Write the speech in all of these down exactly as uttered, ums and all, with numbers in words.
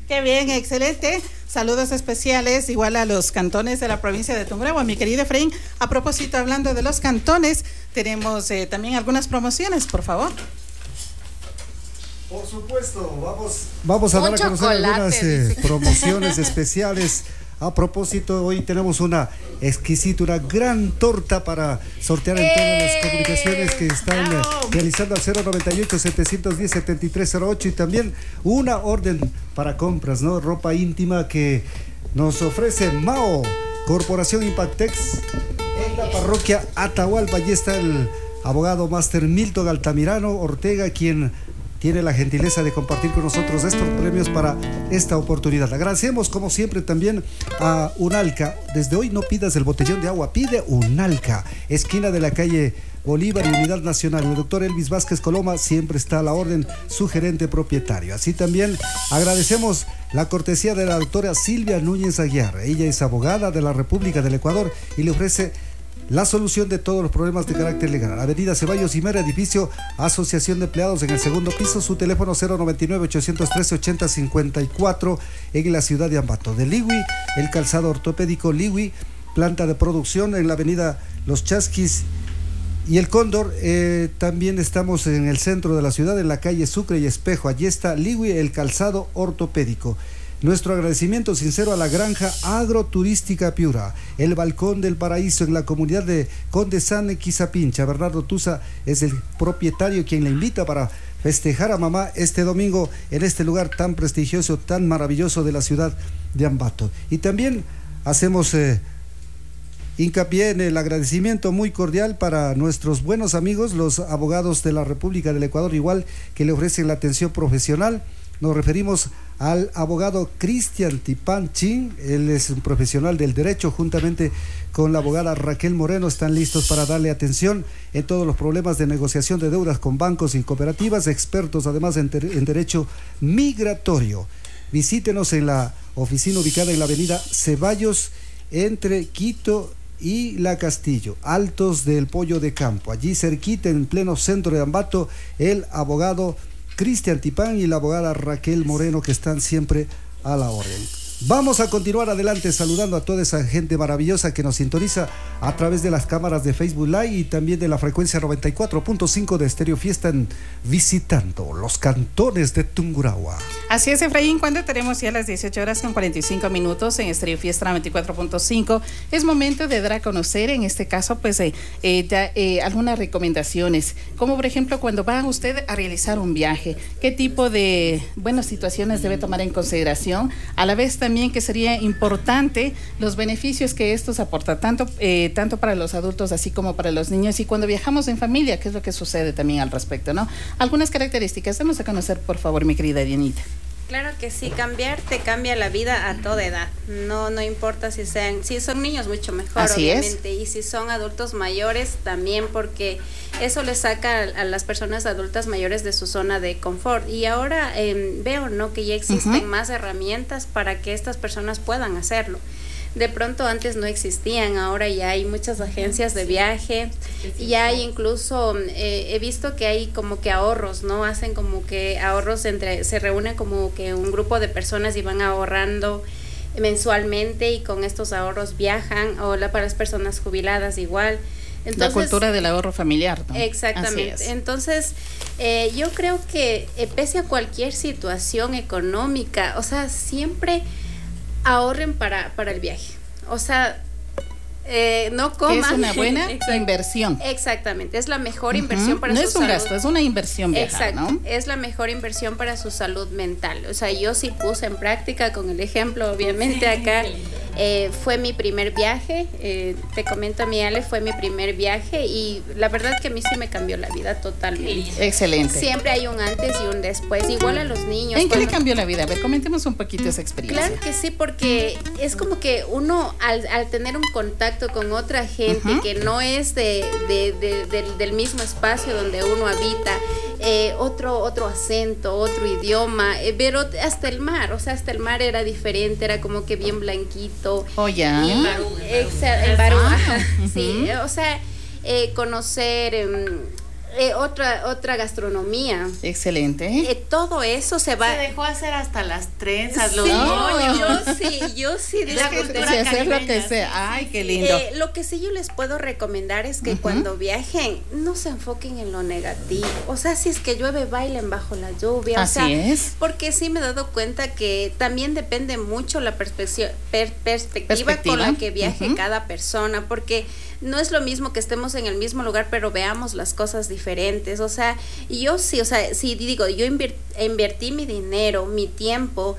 Qué bien, excelente. Saludos especiales igual a los cantones de la provincia de Tungurahua. Mi querido Efraín, a propósito, hablando de los cantones, tenemos eh, también algunas promociones, por favor. Por supuesto, vamos, vamos a Un dar a conocer algunas eh, promociones especiales. A propósito, hoy tenemos una exquisita, una gran torta para sortear en ¡Eh! Todas las comunicaciones que están eh, realizando al cero noventa y ocho, setecientos diez, setenta y tres cero ocho, y también una orden para compras, ¿no? Ropa íntima que nos ofrece Mao, Corporación Impactex, en la parroquia Atahualpa. Allí está el abogado máster Milton Altamirano Ortega, quien tiene la gentileza de compartir con nosotros estos premios para esta oportunidad. Agradecemos como siempre también a Unalca. Desde hoy no pidas el botellón de agua, pide Unalca, esquina de la calle Bolívar y Unidad Nacional. El doctor Elvis Vázquez Coloma siempre está a la orden, su gerente propietario. Así también agradecemos la cortesía de la doctora Silvia Núñez Aguiar. Ella es abogada de la República del Ecuador y le ofrece la solución de todos los problemas de carácter legal. Avenida Ceballos y Mera, edificio Asociación de Empleados, en el segundo piso. Su teléfono cero noventa y nueve, ochocientos trece, ochenta cincuenta y cuatro, en la ciudad de Ambato. De Liwi, el calzado ortopédico Liwi, planta de producción en la avenida Los Chasquis y el Cóndor. Eh, también estamos en el centro de la ciudad, en la calle Sucre y Espejo. Allí está Liwi, el calzado ortopédico. Nuestro agradecimiento sincero a la granja agroturística Piura, el Balcón del Paraíso en la comunidad de Condesane, Quizapincha. Bernardo Tusa es el propietario, quien le invita para festejar a mamá este domingo en este lugar tan prestigioso, tan maravilloso de la ciudad de Ambato. Y también hacemos eh, hincapié en el agradecimiento muy cordial para nuestros buenos amigos, los abogados de la República del Ecuador, igual que le ofrecen la atención profesional. Nos referimos al abogado Cristian Tipán Chin. Él es un profesional del derecho, juntamente con la abogada Raquel Moreno. Están listos para darle atención en todos los problemas de negociación de deudas con bancos y cooperativas, expertos además en, en derecho migratorio. Visítenos en la oficina ubicada en la avenida Ceballos, entre Quito y La Castillo, Altos del Pollo de Campo. Allí cerquita, en pleno centro de Ambato, el abogado Cristian Tipán y la abogada Raquel Moreno, que están siempre a la orden. Vamos a continuar adelante saludando a toda esa gente maravillosa que nos sintoniza a través de las cámaras de Facebook Live y también de la frecuencia noventa y cuatro punto cinco de Estéreo Fiesta, en visitando los cantones de Tungurahua. Así es, Efraín, cuando tenemos ya las dieciocho horas con cuarenta y cinco minutos en Estéreo Fiesta noventa y cuatro punto cinco, es momento de dar a conocer, en este caso, pues, eh, eh, da, eh, algunas recomendaciones, como por ejemplo, cuando va usted a realizar un viaje, qué tipo de buenas situaciones debe tomar en consideración, a la vez también también que sería importante los beneficios que estos aportan, tanto, eh, tanto para los adultos así como para los niños, y cuando viajamos en familia, qué es lo que sucede también al respecto, ¿no? Algunas características, damos a conocer, por favor, mi querida Dianita. Claro que sí, cambiar te cambia la vida a toda edad, no no importa si sean, si son niños mucho mejor, así obviamente, es. Y si son adultos mayores también, porque eso les saca a las personas adultas mayores de su zona de confort. Y ahora eh, veo, ¿no?, que ya existen uh-huh. más herramientas para que estas personas puedan hacerlo. De pronto antes no existían, ahora ya hay muchas agencias de viaje, ya hay incluso, eh, he visto que hay como que ahorros, ¿no? Hacen como que ahorros entre, se reúnen como que un grupo de personas y van ahorrando mensualmente, y con estos ahorros viajan, o la, para las personas jubiladas igual. Entonces, la cultura del ahorro familiar, ¿no? Exactamente. Entonces, eh, yo creo que eh, pese a cualquier situación económica, o sea, siempre ahorren para, para el viaje. O sea, eh, no coman. Es una buena inversión. Exactamente, es la mejor uh-huh. inversión para no su salud. No es un gasto, es una inversión viajar, Exacto, ¿no? es la mejor inversión para su salud mental. O sea, yo sí puse en práctica con el ejemplo, obviamente acá. Eh, fue mi primer viaje, eh, te comento, mi Ale, fue mi primer viaje, y la verdad que a mí sí me cambió la vida totalmente. Excelente. Siempre hay un antes y un después, igual a los niños. ¿En qué le cambió la vida? A ver, comentemos un poquito esa experiencia. Claro que sí, porque es como que uno al, al tener un contacto con otra gente uh-huh. que no es de, de, de, de, del mismo espacio donde uno habita, eh, otro, otro acento, otro idioma, eh, pero hasta el mar, o sea, hasta el mar era diferente, era como que bien blanquito. Oh, ya. Y, exa, en Barú, ah, uh-huh. sí, o sea, eh, conocer, eh, Eh, otra otra gastronomía. Excelente. Eh, todo eso se va. Se dejó hacer hasta las trenzas, los Sí, moños. yo sí, yo sí La disfruté. cultura Sí, hacer lo caribeña, que sea. sí, Ay, sí, qué sí. lindo. Eh, lo que sí yo les puedo recomendar es que Ujú. cuando viajen no se enfoquen en lo negativo. O sea, si es que llueve, bailen bajo la lluvia. Así o sea, es. Porque sí me he dado cuenta que también depende mucho la perspectiva, per- perspectiva, Perspectiva. con la que viaje Ujú. cada persona, porque no es lo mismo que estemos en el mismo lugar, pero veamos las cosas diferentes. O sea, y yo sí, o sea, sí digo, yo invir- invertí mi dinero, mi tiempo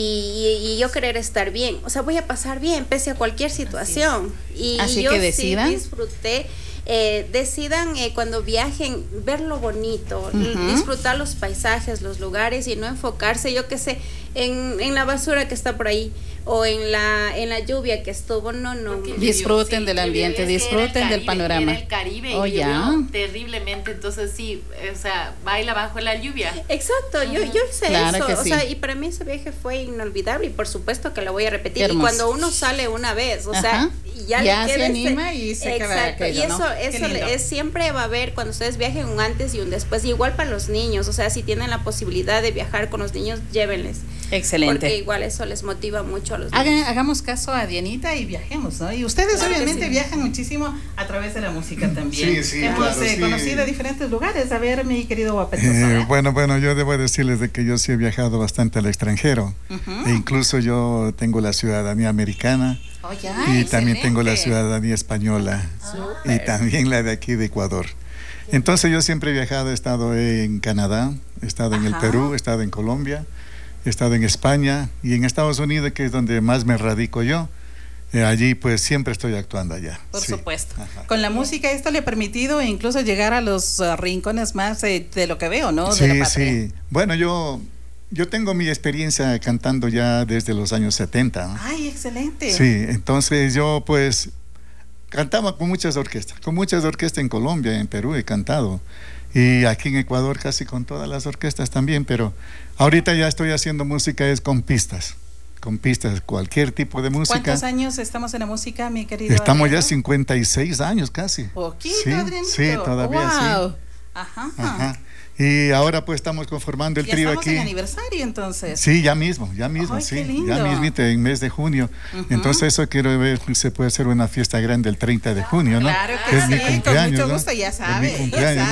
y, y yo querer estar bien. O sea, voy a pasar bien pese a cualquier situación. Y Así yo que sí decidan. disfruté. Eh, decidan eh, cuando viajen ver lo bonito, l- Ujú. disfrutar los paisajes, los lugares y no enfocarse, yo qué sé, en, en la basura que está por ahí o en la en la lluvia que estuvo. No, no. Porque no. Disfruten sí, del llovió, ambiente, es que era el disfruten del Caribe, panorama. Era el Caribe Oh, y ya. llovió terriblemente, entonces sí, o sea, baila bajo la lluvia. Exacto, yo, yo hice Claro eso, que o sí. sea, y para mí ese viaje fue inolvidable y por supuesto que lo voy a repetir. Qué Y hermoso. cuando uno sale una vez, o sea, Ajá. ya, Ya le se queda ese- anima y se queda Exacto, aquello, y eso, ¿no? Qué eso lindo. es, siempre va a haber cuando ustedes viajen un antes y un después, y igual para los niños, o sea, si tienen la posibilidad de viajar con los niños, llévenles. Excelente. Porque igual eso les motiva mucho a los Hagan, niños. hagamos caso a Dianita y viajemos, ¿no? Y ustedes Claro que obviamente sí. viajan muchísimo a través de la música también. Sí, sí, Hemos claro, eh, sí. conocido diferentes lugares. A ver, mi querido Guapetoso. Eh, bueno, bueno, yo debo decirles de que yo sí he viajado bastante al extranjero. Ujú. E incluso yo tengo la ciudadanía americana Oh, ya, y también tengo la excelente. ciudadanía española y también la de aquí de Ecuador. Entonces yo siempre he viajado, he estado en Canadá, he estado en el Ajá. Perú, he estado en Colombia, he estado en España y en Estados Unidos, que es donde más me radico yo. Eh, allí pues siempre estoy actuando allá. Por Sí. supuesto. Ajá. Con la música esto le ha permitido incluso llegar a los uh, rincones más eh, de lo que veo, ¿no? De la Sí, patria. sí. Bueno, yo, yo tengo mi experiencia cantando ya desde los años setenta, ¿no? Ay, excelente. Sí, entonces yo pues cantaba con muchas orquestas, con muchas orquestas en Colombia, en Perú he cantado, y aquí en Ecuador casi con todas las orquestas también, pero ahorita ya estoy haciendo música es con pistas, con pistas, cualquier tipo de música. ¿Cuántos años estamos en la música, mi querido? Estamos ya Adriano? cincuenta y seis años casi. Poquito, Sí, Adrianito. sí, todavía sí. Wow. Ajá. Ajá. Y ahora pues estamos conformando el Ya trío estamos aquí. en aniversario entonces. Sí, ya mismo, ya mismo, Ay, sí, qué lindo. ya mismito en mes de junio. Ujú. Entonces eso quiero ver si se puede hacer una fiesta grande el treinta de junio, ¿no? Claro que es sí, mi con cumpleaños, mucho ¿no? gusto, ya Es sabe. mi ya cumpleaños.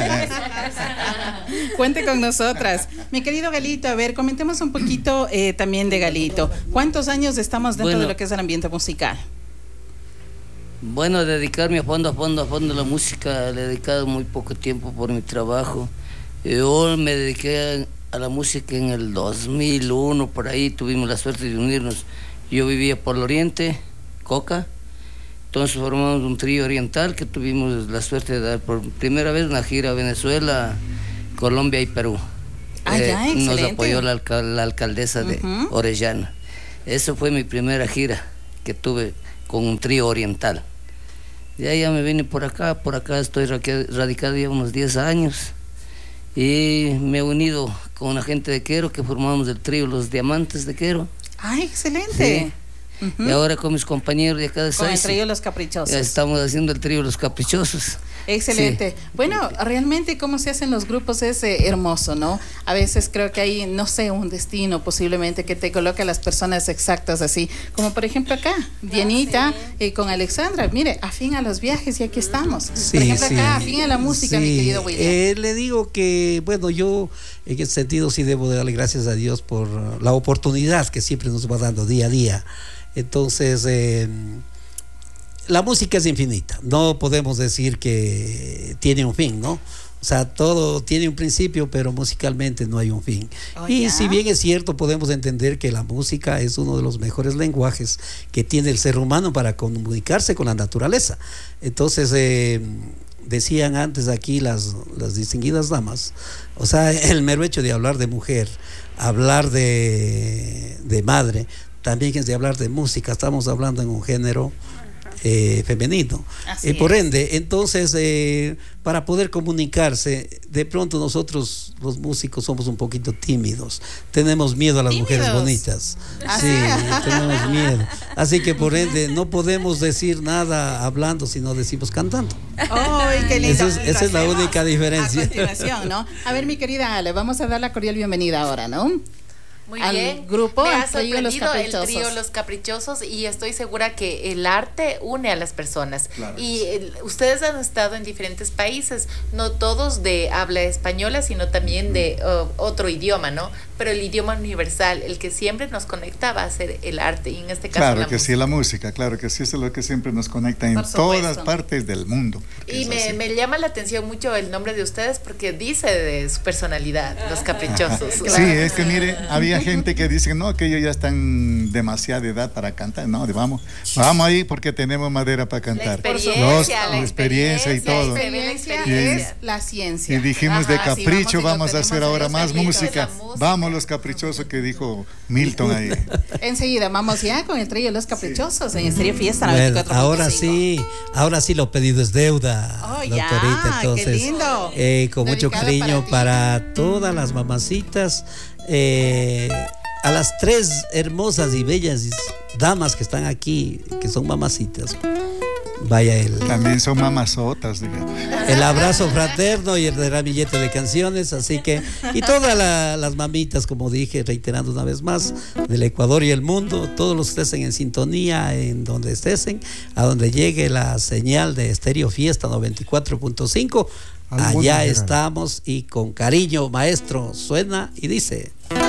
sabe. Cuente con nosotras. Mi querido Galito, a ver, comentemos un poquito eh, también de Galito. ¿Cuántos años estamos dentro Bueno. de lo que es el ambiente musical? Bueno, dedicarme a fondo, a fondo, a fondo a la música, le he dedicado muy poco tiempo por mi trabajo. Yo me dediqué a la música en el dos mil uno, por ahí tuvimos la suerte de unirnos. Yo vivía por el oriente, Coca, entonces formamos un trío oriental que tuvimos la suerte de dar por primera vez una gira a Venezuela, Colombia y Perú. Ah, ya, nos excelente. apoyó la, alca- la alcaldesa de Ujú. Orellana. Esa fue mi primera gira que tuve con un trío oriental. De ahí ya me vine por acá, por acá estoy raque- radicado ya unos diez años y me he unido con una gente de Quero que formamos el trío Los Diamantes de Quero. Ay, excelente. Ujú. Y ahora con mis compañeros de acá de Con el Saiza, trío Los Caprichosos. ya estamos haciendo el trío Los Caprichosos. Excelente. Sí. Bueno, realmente cómo se hacen los grupos es eh, hermoso, ¿no? A veces creo que hay, no sé, un destino posiblemente que te coloque a las personas exactas así, como por ejemplo acá, Dianita eh, con Alexandra, mire, afín a los viajes y aquí estamos. Sí, por ejemplo sí. acá, afín a la música, mi Sí, querido William. eh, le digo que, bueno, yo en ese sentido sí debo darle gracias a Dios por la oportunidad que siempre nos va dando día a día. Entonces, eh, la música es infinita, no podemos decir que tiene un fin, ¿no? O sea, todo tiene un principio, pero musicalmente no hay un fin. Oh, y ya. si bien es cierto, podemos entender que la música es uno de los mejores lenguajes que tiene el ser humano para comunicarse con la naturaleza. Entonces, eh, decían antes aquí las, las distinguidas damas, o sea, el mero hecho de hablar de mujer, hablar de, de madre, también es de hablar de música, estamos hablando en un género eh, femenino. Eh, por ende, entonces, eh, para poder comunicarse, de pronto nosotros los músicos somos un poquito tímidos, tenemos miedo a las ¿Tímidos? mujeres bonitas. ¿Ah, Sí, sí? tenemos miedo. Así que por ende no podemos decir nada hablando, sino decimos cantando. ¡Ay, qué lindo! Esa es, esa es la Hacemos única diferencia. A continuación, ¿no? A ver, mi querida Ale, vamos a dar la cordial bienvenida ahora, ¿no? Muy Al bien. grupo, Me al ha trío Los sorprendido el Caprichosos. trío Los Caprichosos y estoy segura que el arte une a las personas. Claro. Y el- ustedes han estado en diferentes países, no todos de habla española, sino también de uh, otro idioma, ¿no? Pero el idioma universal, el que siempre nos conecta va a ser el arte y en este caso Claro la que música. sí, la música, claro que sí, eso es lo que siempre nos conecta en Por supuesto. todas partes del mundo. porque Y es me, así. me llama la atención mucho el nombre de ustedes porque dice de su personalidad, Los Caprichosos. Sí, es que mire, había gente que dice, no, que ellos ya están demasiada edad para cantar. No, vamos, vamos ahí porque tenemos madera para cantar. La experiencia, Los- la la experiencia y todo. La se ve la experiencia experiencia. es la ciencia. Y dijimos de Ajá, sí, capricho, vamos y lo vamos a hacer tenemos ahora en más los caprichos. música. La música. Vamos los caprichosos que dijo Milton ahí. Enseguida, vamos ya con el trío Los Caprichosos en Estéreo Fiesta Bueno, noventa y cuatro punto ahora cinco. sí, ahora sí lo pedido es deuda, Oh, ya, doctorita. qué Entonces, lindo. eh, con mucho Dedicado cariño para para, ti. todas las mamacitas, eh, a las tres hermosas y bellas damas que están aquí, que son mamacitas. Vaya el, También son mamazotas, digamos. el abrazo fraterno y el ramillete de canciones, así que, y todas la- las mamitas, como dije, reiterando una vez más, del Ecuador y el mundo, todos los que estén en sintonía, en donde estén, a donde llegue la señal de Estéreo Fiesta noventa y cuatro punto cinco, Al mundo allá general. estamos y con cariño, maestro, suena y dice.